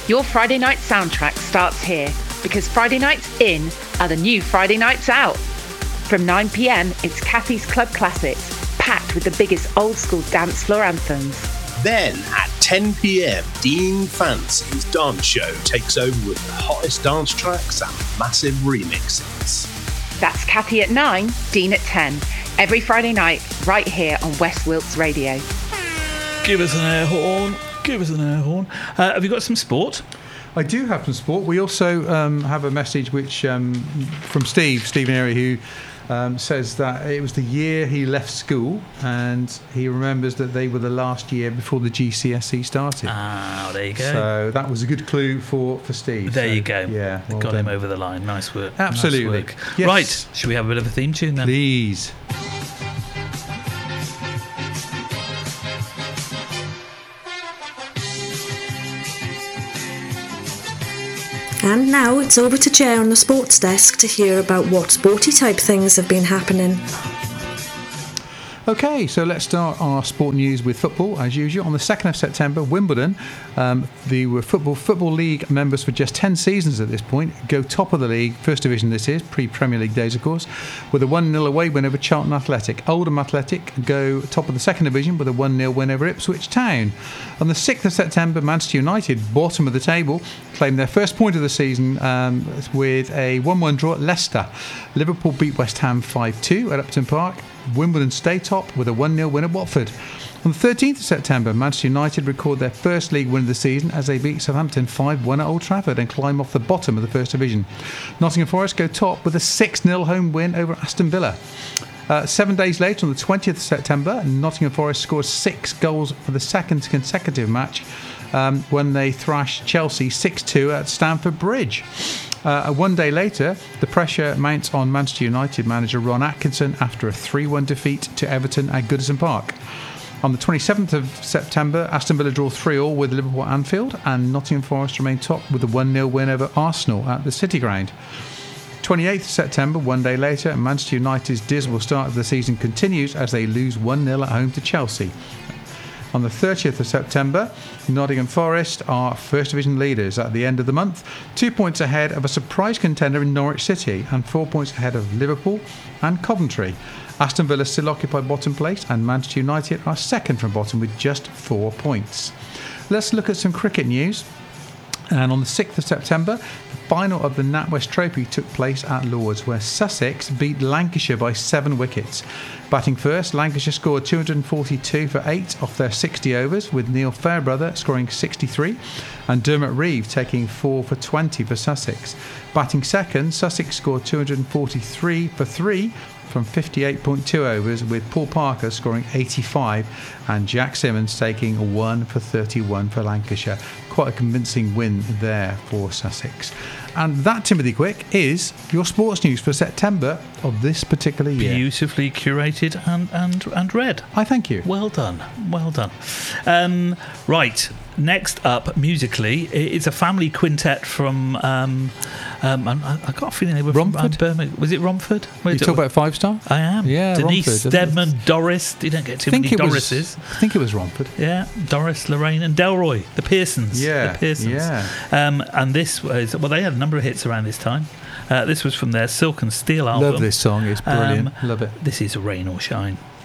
Your Friday night soundtrack starts here, because Friday nights in are the new Friday nights out. From 9 p.m, it's Kathy's Club Classics, packed with the biggest old school dance floor anthems. Then at 10 p.m, Dean Fancy's dance show takes over with the hottest dance tracks and massive remixes. That's Kathy at 9, Dean at 10. Every Friday night, right here on West Wilts Radio. Give us an air horn. Give us an air horn. Have you got some sport? I do have some sport. We also have a message which from Stephen Airy, who says that it was the year he left school, and he remembers that they were the last year before the GCSE started. Ah, there you go. So that was a good clue for Steve. There you go. Yeah, well got done. him over the line. Nice work. Absolutely. Nice work. Yes. Right, should we have a bit of a theme tune then? Please. And now it's over to Ger on the sports desk to hear about what sporty type things have been happening. Okay, so let's start our sport news with football, as usual. On the 2nd of September, Wimbledon, the Football League members for just 10 seasons at this point, go top of the league, First Division this is, pre-Premier League days, of course, with a 1-0 away win over Charlton Athletic. Oldham Athletic go top of the 2nd Division with a 1-0 win over Ipswich Town. On the 6th of September, Manchester United, bottom of the table, claimed their first point of the season with a 1-1 draw at Leicester. Liverpool beat West Ham 5-2 at Upton Park. Wimbledon stay top with a 1-0 win at Watford. On the 13th of September, Manchester United record their first league win of the season as they beat Southampton 5-1 at Old Trafford and climb off the bottom of the First Division. Nottingham Forest go top with a 6-0 home win over Aston Villa. 7 days later, on the 20th of September, Nottingham Forest scored 6 goals for the second consecutive match when they thrashed Chelsea 6-2 at Stamford Bridge. 1 day later, the pressure mounts on Manchester United manager Ron Atkinson after a 3-1 defeat to Everton at Goodison Park. On the 27th of September, Aston Villa draw 3-3 with Liverpool at Anfield, and Nottingham Forest remain top with a 1-0 win over Arsenal at the City Ground. 28th of September, 1 day later, Manchester United's dismal start of the season continues as they lose 1-0 at home to Chelsea. On the 30th of September, Nottingham Forest are First Division leaders at the end of the month, 2 points ahead of a surprise contender in Norwich City and 4 points ahead of Liverpool and Coventry. Aston Villa still occupy bottom place, and Manchester United are second from bottom with just 4 points. Let's look at some cricket news. And on the 6th of September, the final of the NatWest Trophy took place at Lords, where Sussex beat Lancashire by 7 wickets. Batting first, Lancashire scored 242 for 8 off their 60 overs, with Neil Fairbrother scoring 63 and Dermot Reeve taking 4 for 20 for Sussex. Batting second, Sussex scored 243 for 3 from 58.2 overs, with Paul Parker scoring 85 and Jack Simmons taking 1 for 31 for Lancashire. Quite a convincing win there for Sussex. And that, Timothy Quick, is your sports news for September of this particular year. Beautifully curated and read. I thank you. Well done. Well done. Right. Next up, musically, it's a family quintet from. I got a feeling they were Romford? from Birmingham. Was it Romford? You talk about 5 Star? I am. Yeah, Denise, Romford. Stedman, Doris. You don't get too many Dorises. I think it was Romford. Yeah, Doris, Lorraine, and Delroy, the Pearsons. Yeah, the Pearsons. yeah. And this was, well, they had a number of hits around this time. This was from their Silk and Steel album. Love this song. It's brilliant. Love it. This is Rain or Shine.